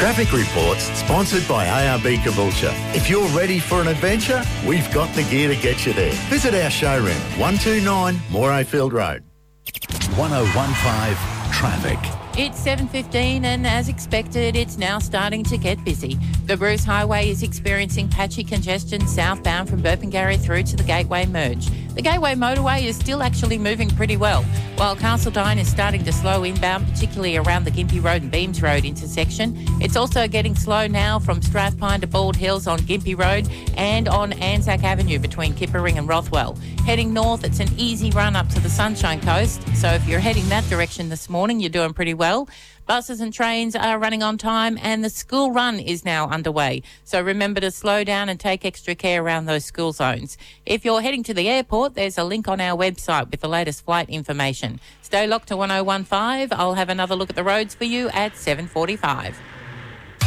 Traffic reports sponsored by ARB Caboolture. If you're ready for an adventure, we've got the gear to get you there. Visit our showroom, 129 Morayfield Road. 1015 Traffic. It's 7:15 and as expected, it's now starting to get busy. The Bruce Highway is experiencing patchy congestion southbound from Burpengary through to the Gateway Merge. The Gateway Motorway is still actually moving pretty well, while Castledine is starting to slow inbound, particularly around the Gympie Road and Beams Road intersection. It's also getting slow now from Strathpine to Bald Hills on Gympie Road and on Anzac Avenue between Kippering and Rothwell. Heading north, it's an easy run up to the Sunshine Coast, so if you're heading that direction this morning, you're doing pretty well. Buses and trains are running on time and the school run is now underway. So remember to slow down and take extra care around those school zones. If you're heading to the airport, there's a link on our website with the latest flight information. Stay locked to 1015. I'll have another look at the roads for you at 7:45.